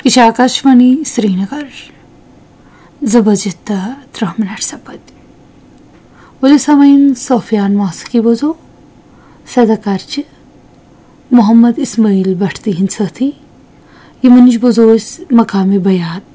यह आकाशवाणी श्रीनगर जबरदस्त 3 मिनट सपद वली सामीन सोफियान मौसीकी बोजो सदाकार मोहम्मद इस्माइल भट्टी हिंद साथी यमन बोजो मकामी बयात